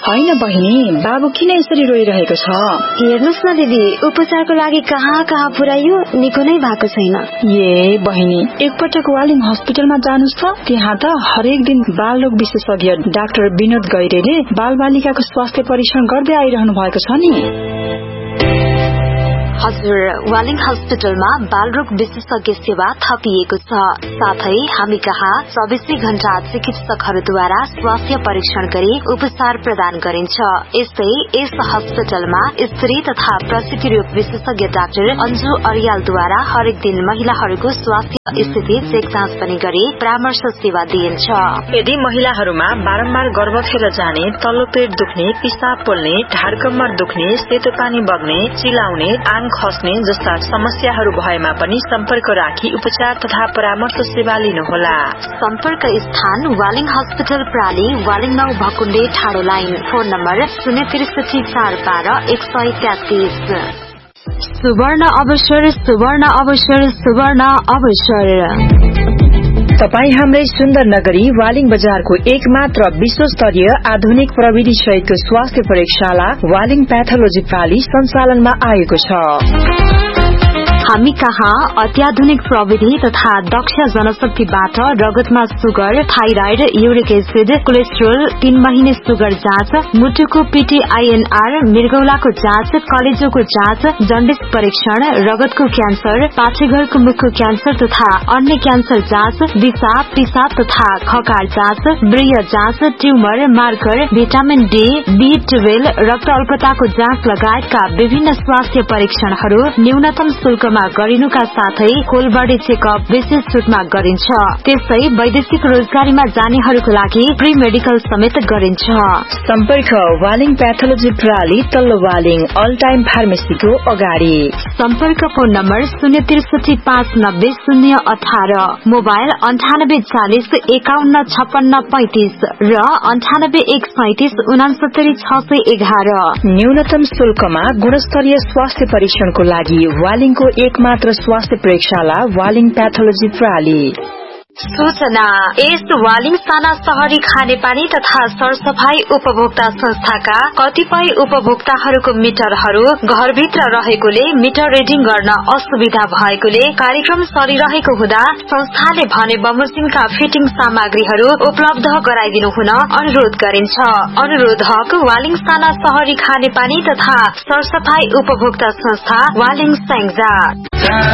हैन बहिनी, बाबु किन यसरी रोइरहेको छ? हेर्नुस् न दिदी, उपचारको लागि कहाँ पुर्याइयो, निको नै भएको छैन। ए बहिनी, एकपटक वालिङ हस्पिटलमा जानुस् त। त्यहाँ त हरेक दिन बालरोग विशेषज्ञ डाक्टर विनोद गैरेले बालबालिकाको स्वास्थ्य परीक्षण गर्दै आइरहनु भएको छ नि। हजुर, वालिङ हस्पिटलमा बालरोग विशेषज्ञ सेवा थपिएको छ। साथै हामी कहाँ 24 घण्टा चिकित्सकहरूद्वारा स्वास्थ्य परीक्षण गरी उपचार प्रदान गरिन्छ। यस्तै यस हस्पिटलमा स्त्री तथा प्रसूति रोग विशेषज्ञ डाक्टर अन्जु अर्यालद्वारा हरेक दिन महिलाहरूको स्वास्थ्य स्थिति चेक जाँच पनि गरी परामर्श सेवा दिइन्छ। यदि महिलाहरूमा बारम्बार गर्भ खेर जाने, तल्लो पेट दुख्ने, पिसाब पोल्ने, ढाड कम्मर दुख्ने, सेतो पानी बग्ने, चिलाउने, खस्ने जस्ता समस्याहरू भएमा पनि सम्पर्क राखी उपचार तथा परामर्श सेवा लिनुहोला। सम्पर्क स्थान वालिङ हस्पिटल प्राली, वालिङ 9 भकुण्डे ठाडो लाइन। Phone number 063 412 133। सुवर्ण अवसर, सुवर्ण अवसर, सुवर्ण अवसर। तपाई हाम्रै सुन्दर नगरी वालिङ बजारको एकमात्र विश्वस्तरीय आधुनिक प्रविधि सहितको स्वास्थ्य प्रयोगशाला वालिङ पैथोलोजी प्राली सञ्चालनमा आएको छ। हामी कहाँ अत्याधुनिक प्रविधि तथा दक्ष जनशक्तिबाट रगतमा sugar, thyroid, uric acid, cholesterol, 3 महिने सुगर जाँच, मुटुको PTINR, मृगौलाको जाँच, कलेजोको जाँच, जन्डिस परीक्षण, रगतको क्यान्सर, पाठेघरको मुखको क्यान्सर तथा अन्य क्यान्सर जाँच, दिशा, पिसाब तथा खकार जाँच, ब्रिय जाँच, tumour, marker, vitamin D, B12, रक्त अल्पताको जाँच लगायतका विभिन्न स्वास्थ्य परीक्षणहरू न्यूनतम शुल्कमा गरिनुका साथै होल बडी चेकअप विशेष छुटमा गरिन्छ। त्यसै वैदेशिक रोजगारीमा जानेहरूको लागि प्री मेडिकल समेत गरिन्छ। सम्पर्क वालिङ पैथोलोजी प्राली, तल्लो वालिङ, अल टाइम फार्मेसीको अगाडि। सम्पर्क फोन नम्बर 063 590 018, मोबाइल 9840 51 56 35 र 98 137 69 611। न्यूनतम शुल्कमा गुणस्तरीय स्वास्थ्य परीक्षणको लागि वालिङको एकमात्र स्वास्थ्य प्रयोगशाला वालिङ पैथोलोजी प्राली। सूचना, यस वालिङ साना शहरी खानेपानी तथा सरसफाई उपभोक्ता संस्थाका कतिपय उपभोक्ताहरूको मिटरहरू घरभित्र रहेकोले मिटर रिडिङ गर्न असुविधा भएकोले कार्यक्रम चलिरहेको हुँदा संस्थाले भने बमोजिमका फिटिङ सामग्रीहरू उपलब्ध गराइदिनु हुन अनुरोध गरिन्छ। अनुरोधक वालिङ साना शहरी खानेपानी तथा सरसफाई उपभोक्ता संस्था वालिङ स्याङ्जा।